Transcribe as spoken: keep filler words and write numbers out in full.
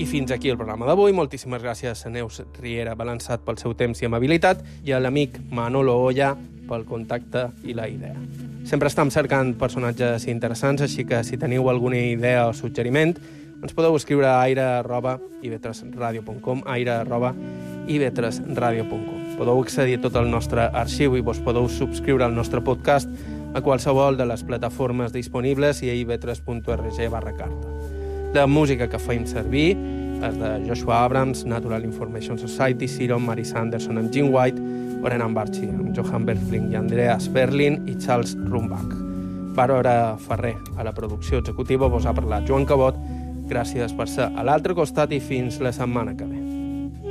fins aquí el programa d'avui. Moltíssimes gràcies a Neus Riera Balançat pel seu temps i amabilitat i a l'amic Manolo Olla pel contacte i la idea. Sempre estem cercant personatges interessants, així que si teniu alguna idea o suggeriment, ens podeu escriure a aire arroba i ve tres radio punt com, aire arroba i ve tres radio punt com. Podeu accedir a tot el nostre arxiu i vos podeu subscriure al nostre podcast a qualsevol de les plataformes disponibles i a i ve tres punt org barra carta. La música que feim servir és de Joshua Abrams, Natural Information Society, Siron, Mary Sanderson amb Jim White, Orenan Barchi amb Johan Berfling i Andreas Berlin i Charles Rumbach. Bàrbara Ferrer, a la producció executiva, vos ha parlat Joan Cabot. Gràcies per ser a l'altre costat i fins la setmana que ve.